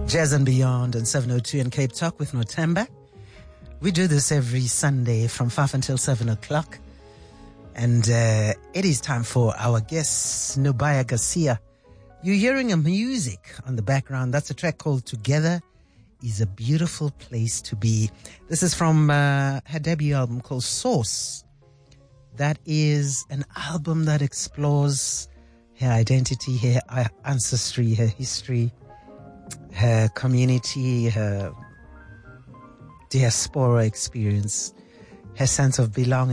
Jazz and Beyond and 702 and Cape Talk with Notemba. We do this every Sunday from 5 until 7 o'clock. And it is time for our guest, Nubia Garcia. You're hearing a music on the background. That's a track called Together is a Beautiful Place to Be. This is from her debut album called Source. That is an album that explores her identity, her ancestry, her history, her community, her diaspora experience, her sense of belonging.